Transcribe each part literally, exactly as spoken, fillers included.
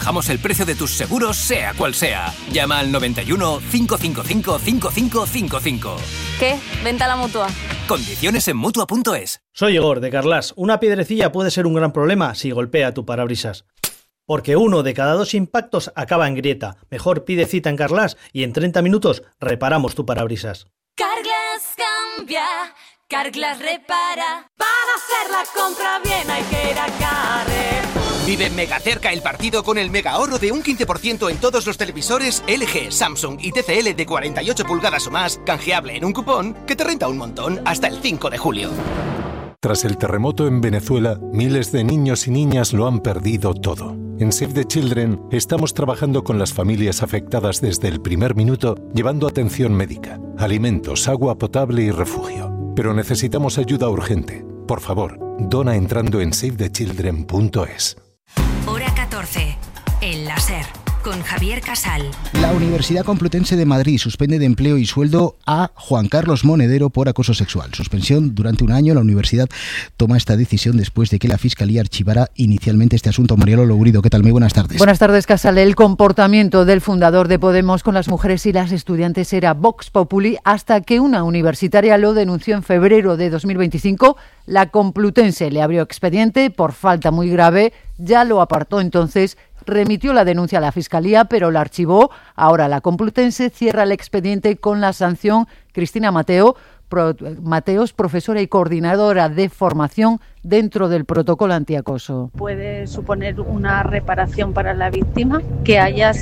bajamos el precio de tus seguros, sea cual sea. Llama al noventa y uno, cinco cinco cinco, cinco cinco cinco cinco. ¿Qué? Venta a la Mutua. Condiciones en Mutua punto es. Soy Igor, de Carlas. Una piedrecilla puede ser un gran problema si golpea tu parabrisas. Porque uno de cada dos impactos acaba en grieta. Mejor pide cita en Carlas y en treinta minutos reparamos tu parabrisas. Carglass cambia, Carglass repara. Para hacer la compra bien hay que ir a Carrefour. Vive mega cerca el partido con el mega ahorro de un quince por ciento en todos los televisores L G, Samsung y T C L de cuarenta y ocho pulgadas o más, canjeable en un cupón que te renta un montón hasta el cinco de julio. Tras el terremoto en Venezuela, miles de niños y niñas lo han perdido todo. En Save the Children estamos trabajando con las familias afectadas desde el primer minuto, llevando atención médica, alimentos, agua potable y refugio. Pero necesitamos ayuda urgente. Por favor, dona entrando en save the children punto es. Hora catorce. El láser. Con Javier Casal. La Universidad Complutense de Madrid suspende de empleo y sueldo a Juan Carlos Monedero por acoso sexual. Suspensión durante un año. La universidad toma esta decisión después de que la Fiscalía archivara inicialmente este asunto. Marielo Lourido, ¿qué tal? Muy buenas tardes. Buenas tardes, Casal. El comportamiento del fundador de Podemos con las mujeres y las estudiantes era Vox Populi hasta que una universitaria lo denunció en febrero de dos mil veinticinco. La Complutense le abrió expediente por falta muy grave. Ya lo apartó entonces. Remitió la denuncia a la Fiscalía, pero la archivó. Ahora la Complutense cierra el expediente con la sanción. Cristina Mateo, pro, Mateos, profesora y coordinadora de formación dentro del protocolo antiacoso. Puede suponer una reparación para la víctima, que haya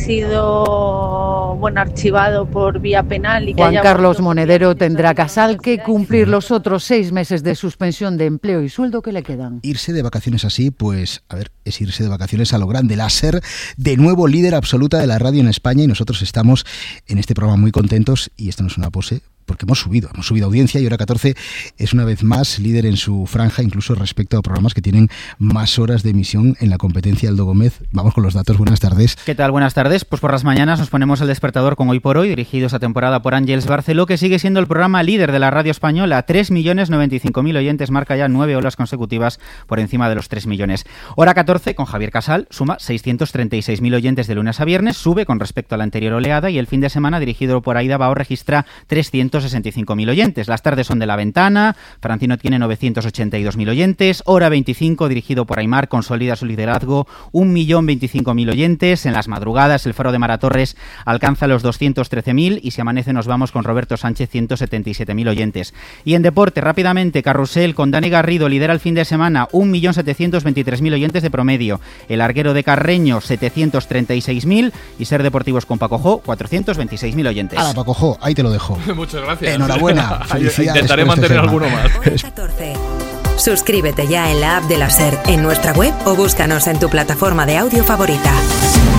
sido bueno archivado por vía penal. Y que Juan haya Carlos Monedero tendrá, Casal, que cumplir los otros seis meses de suspensión de empleo y sueldo que le quedan. Irse de vacaciones así, pues, a ver, es irse de vacaciones a lo grande. La SER, de nuevo líder absoluta de la radio en España, y nosotros estamos en este programa muy contentos, y esto no es una pose, porque hemos subido, hemos subido audiencia y Hora catorce es una vez más líder en su franja, incluso respecto a programas que tienen más horas de emisión en la competencia. Aldo Gómez, vamos con los datos, buenas tardes. ¿Qué tal? Buenas tardes. Pues por las mañanas nos ponemos el despertador con Hoy por Hoy, dirigido esta temporada por Ángeles Barceló, que sigue siendo el programa líder de la radio española. tres millones noventa y cinco mil oyentes, marca ya nueve horas consecutivas por encima de los tres millones. Hora catorce, con Javier Casal, suma seiscientos treinta y seis mil oyentes de lunes a viernes, sube con respecto a la anterior oleada, y el fin de semana, dirigido por Aida Bao, registra trescientos sesenta y cinco mil oyentes. Las tardes son de La Ventana, Francino tiene novecientos ochenta y dos mil oyentes. Hora veinticinco, dirigido por Aimar, consolida su liderazgo, un millón veinticinco mil oyentes. En las madrugadas, el Faro de Mara Torres alcanza los doscientos trece mil, y si amanece nos vamos con Roberto Sánchez, ciento setenta y siete mil oyentes. Y en deporte, rápidamente, Carrusel con Dani Garrido lidera el fin de semana, un millón setecientos veintitrés mil oyentes de promedio. El Arguero de Carreño, setecientos treinta y seis mil, y Ser Deportivos con Paco Jo, cuatrocientos veintiséis mil oyentes. Hala, Paco Jo, ahí te lo dejo. Muchas gracias. Enhorabuena. Felicidades. Intentaré mantener este alguno más. catorce. Suscríbete ya en la app de la SER, en nuestra web, o búscanos en tu plataforma de audio favorita.